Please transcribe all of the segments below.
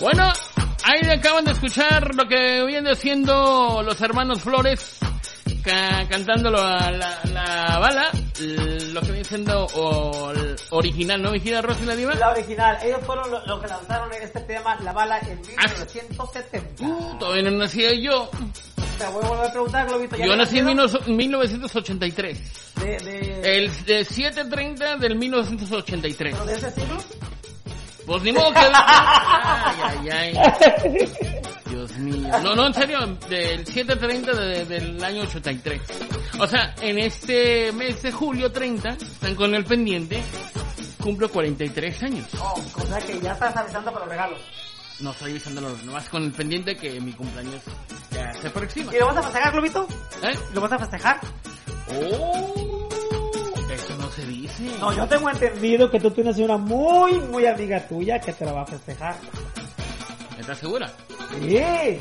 Bueno, ahí acaban de escuchar lo que viene siendo los hermanos Flores cantando la bala, lo que viene siendo original, ¿no? ¿Vigila Rosy la Diva? La original, ellos fueron los que lanzaron este tema, La Bala, en 1970. Todavía no nací yo. Te voy a volver a preguntar, Globito. Yo nací en 1983. El de 7:30 del 1983. ¿Pero de ese siglo? Pues ni modo que... Ay. Dios mío. No, en serio, del 7:30 del año 83. O sea, en este mes de julio 30, están con el pendiente, cumplo 43 años. Oh, o sea que ya estás avisando para los regalos. No estoy avisándolo, nomás con el pendiente que mi cumpleaños ya se aproxima. ¿Y lo vas a festejar, Globito? ¿Eh? ¿Lo vas a festejar? Oh, eso no se dice. No, yo tengo entendido que tú tienes una muy amiga tuya que te la va a festejar. ¿Estás segura? Sí.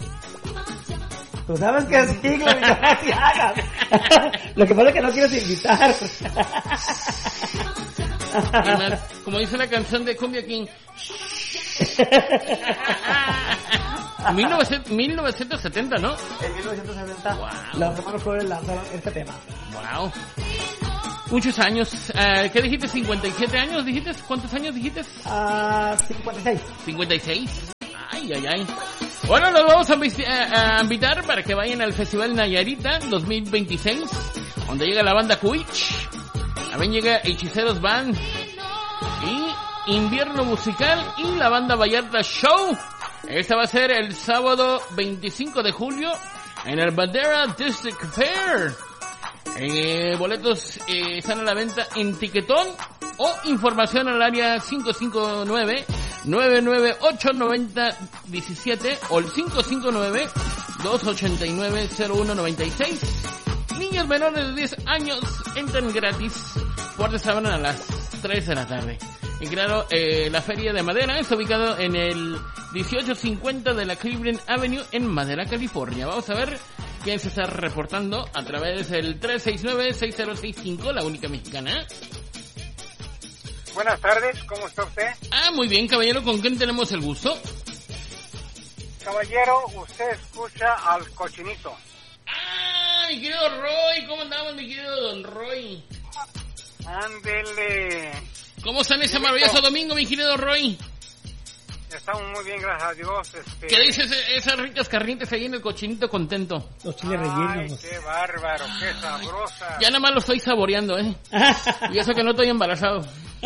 Tú sabes que sí, Globito, no te hagas. Lo que pasa es que no quieres invitar. Como dice la canción de Cumbia King. 1970, ¿no? En 1970, wow. Los hermanos Flores lanzaron este tema. Wow. Muchos años. ¿Qué dijiste? ¿57 años dijiste? ¿Cuántos años dijiste? 56. 56. Ay. Bueno, los vamos a invitar para que vayan al Festival Nayarita 2026, donde llega la banda Cuich. También llega Hechiceros Band y Invierno Musical y la banda Vallarta Show. Esta va a ser el sábado 25 de julio en el Bandera District Fair. Boletos están a la venta en Tiquetón o información al área 559-998-9017 o el 559-289-0196. Niños menores de 10 años entran gratis. Puertas se abren a las 3 de la tarde. Y claro, la Feria de Madera está ubicado en el 1850 de la Cleveland Avenue en Madera, California. Vamos a ver quién se está reportando a través del 369-6065, la única mexicana. Buenas tardes, ¿cómo está usted? Muy bien, caballero, ¿con quién tenemos el gusto? Caballero, usted escucha al Cochinito. Mi querido Roy, ¿cómo andamos, mi querido Don Roy? Ándele. ¿Cómo están ese maravilloso domingo, mi querido Roy? Estamos muy bien, gracias a Dios. ¿Qué dices esas ricas carnitas ahí en el Cochinito contento? Los chiles rellenos. Ay, qué bárbaro, qué sabrosa. Ya nada más lo estoy saboreando, Y eso que no estoy embarazado.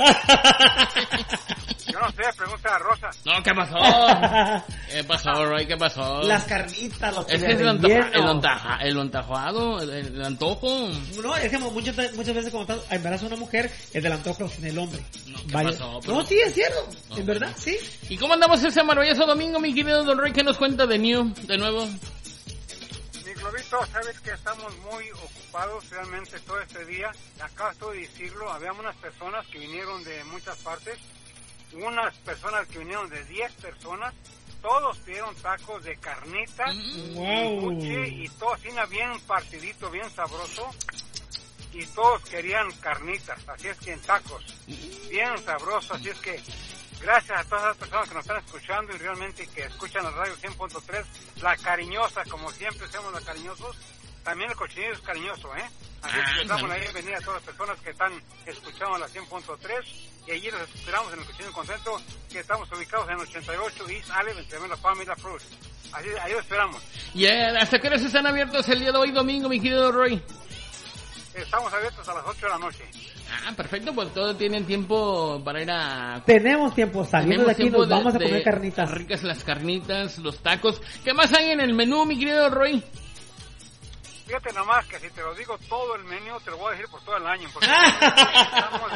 Yo no sé, pregunta a Rosa. No, ¿qué pasó? ¿Qué pasó, Roy? ¿Qué pasó? Las carnitas, los chiles rellenos. El antojado, el antojo. No, es que muchas veces cuando estás embarazada una mujer, el del antojo sin el hombre. No, ¿qué pasó? Pero... No, sí, es cierto. No, en verdad, sí. ¿Y cómo andamos ese maravilloso domingo, mi querido Don Roy? ¿Qué nos cuenta de nuevo? Mi Globito, sabes que estamos muy ocupados realmente todo este día. Acabo de decirlo, había unas personas que vinieron de muchas partes. Unas personas que vinieron de 10 personas, todos pidieron tacos de carnita, buche, y todo así bien partidito, bien sabroso, y todos querían carnitas, así es que en tacos, bien sabroso, así es que gracias a todas las personas que nos están escuchando y realmente que escuchan la radio 100.3, la cariñosa, como siempre somos los cariñosos, también el Cochinito es cariñoso, Así es que les damos la bienvenida a todas las personas que están escuchando la 100.3 y allí los esperamos en el Cochinito Contento, que estamos ubicados en 88 East Allen, entre la Palma y la Cruz. Así, ahí los esperamos. ¿Y hasta qué horas están abiertos el día de hoy, domingo, mi querido Roy? Estamos abiertos a las 8 de la noche. Perfecto, pues todos tienen tiempo para ir a... Tenemos tiempo, saliendo de aquí nos vamos a comer carnitas. Ricas las carnitas, los tacos. ¿Qué más hay en el menú, mi querido Roy? Fíjate nomás que si te lo digo todo el menú, te lo voy a decir por todo el año. Porque estamos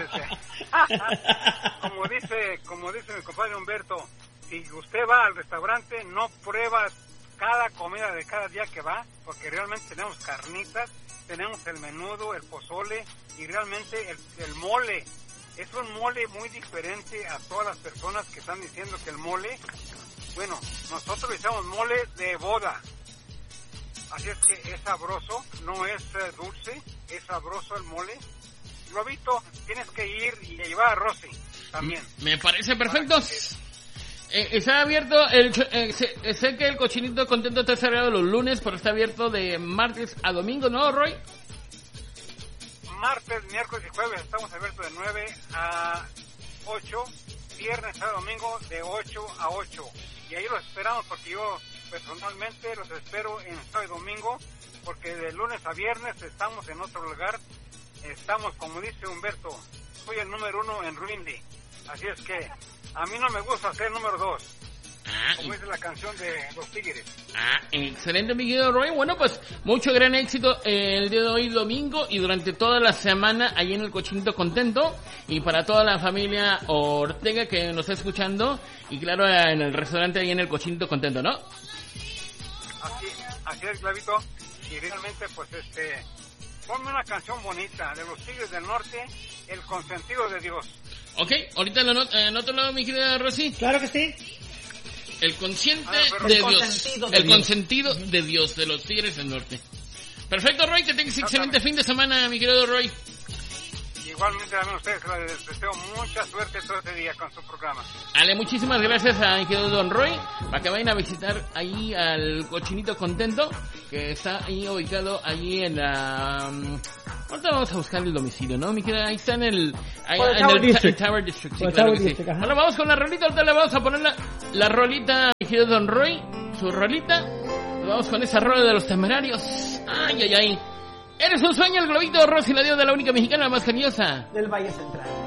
como dice mi compadre Humberto, si usted va al restaurante, no prueba cada comida de cada día que va, porque realmente tenemos carnitas, tenemos el menudo, el pozole y realmente el mole. Es un mole muy diferente a todas las personas que están diciendo que el mole, bueno, nosotros le llamamos mole de boda. Así es que es sabroso, no es dulce, es sabroso el mole. Globito, tienes que ir y llevar a Rosy también. Me parece perfecto. Está abierto, sé que el Cochinito Contento está cerrado los lunes, pero está abierto de martes a domingo, ¿no, Roy? Martes, miércoles y jueves estamos abiertos de 9 a 8, viernes a domingo de 8 a 8. Y ahí los esperamos porque yo personalmente los espero en sábado y domingo, porque de lunes a viernes estamos en otro lugar. Estamos, como dice Humberto, soy el número 1 en Ruindi. Así es que a mí no me gusta ser número 2. Como dice la canción de Los Tigres. Excelente, mi querido Roy. Bueno, pues mucho gran éxito el día de hoy domingo y durante toda la semana ahí en el Cochinito Contento, y para toda la familia Ortega que nos está escuchando, y claro, en el restaurante ahí en el Cochinito Contento, ¿no? Así es, Clavito. Y realmente pues ponme una canción bonita de Los Tigres del Norte, El Consentido de Dios. Ok, ahorita lo anoto, mi querida Rosy. Claro que sí. El consciente de Dios. El consentido de Dios, de Los Tigres del Norte. Perfecto, Roy, que tengas excelente fin de semana, mi querido Roy. Igualmente también a ustedes les deseo mucha suerte todo este día con su programa. Ale, muchísimas gracias a mi querido Don Roy, para que vayan a visitar ahí al Cochinito Contento, que está ahí ubicado ahí en la... Ahorita vamos a buscar el domicilio, ¿no? Mi querida, ahí está en el Tower District, sí, claro que sí. Bueno, vamos con la rolita, ahorita le vamos a poner la rolita, mi querido Don Roy, su rolita. Vamos con esa rola de Los Temerarios. Ay, ay, ay. Eres un sueño, el globito, Rosy, la diosa de la única mexicana, la más geniosa del Valle Central.